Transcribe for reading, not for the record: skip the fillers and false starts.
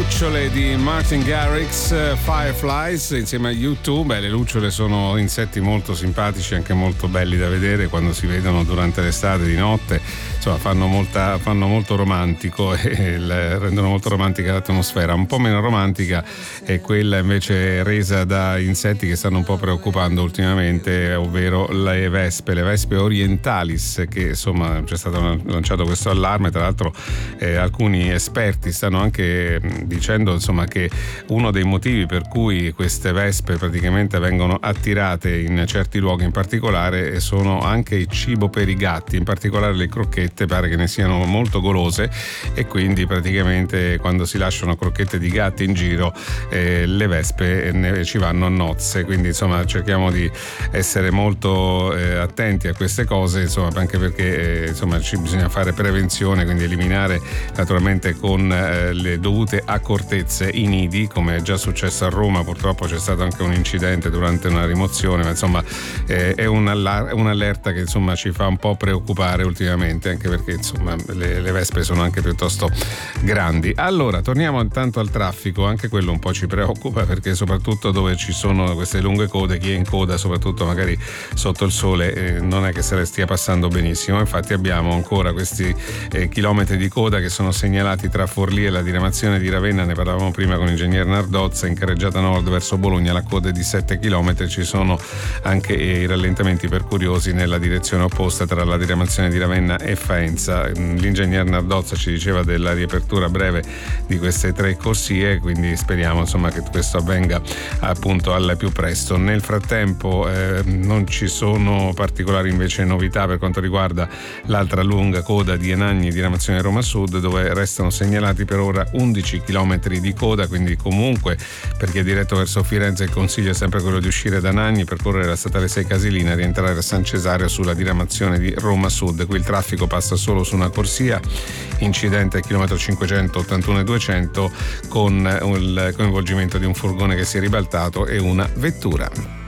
lucciole di Martin Garrix, Fireflies, insieme a U2. Beh, le lucciole sono insetti molto simpatici, anche molto belli da vedere quando si vedono durante l'estate di notte. Insomma, fanno molto romantico e rendono molto romantica l'atmosfera. Un po' meno romantica è quella invece resa da insetti che stanno un po' preoccupando ultimamente, ovvero le vespe orientalis, che insomma c'è stato lanciato questo allarme. Tra l'altro alcuni esperti stanno anche dicendo insomma che uno dei motivi per cui queste vespe praticamente vengono attirate in certi luoghi in particolare sono anche il cibo per i gatti, in particolare le crocchette. Pare che ne siano molto golose e quindi praticamente quando si lasciano crocchette di gatti in giro le vespe ci vanno a nozze. Quindi insomma cerchiamo di essere molto attenti a queste cose, insomma, anche perché insomma ci bisogna fare prevenzione, quindi eliminare naturalmente con le dovute accortezze i nidi, come è già successo a Roma. Purtroppo c'è stato anche un incidente durante una rimozione, ma insomma è un'allerta che insomma ci fa un po' preoccupare ultimamente, anche perché insomma le vespe sono anche piuttosto grandi. Allora torniamo intanto al traffico, anche quello un po' ci preoccupa, perché soprattutto dove ci sono queste lunghe code, chi è in coda soprattutto magari sotto il sole non è che se le stia passando benissimo. Infatti abbiamo ancora questi chilometri di coda che sono segnalati tra Forlì e la diramazione di Ravenna. Ne parlavamo prima con l'ingegner Nardozza. In carreggiata nord verso Bologna la coda è di 7 km. Ci sono anche i rallentamenti per curiosi nella direzione opposta tra la diramazione di Ravenna e Faenza. L'ingegner Nardozza ci diceva della riapertura breve di queste 3 corsie, quindi speriamo insomma che questo avvenga appunto al più presto. Nel frattempo non ci sono particolari invece novità per quanto riguarda l'altra lunga coda di Anagni diramazione Roma Sud, dove restano segnalati per ora 11 km di coda. Quindi comunque per chi è diretto verso Firenze il consiglio è sempre quello di uscire da Anagni, percorrere la statale 6 Casilina e rientrare a San Cesario sulla diramazione di Roma Sud. Qui il traffico passa solo su una corsia, incidente al chilometro 581 e 200 con il coinvolgimento di un furgone che si è ribaltato e una vettura.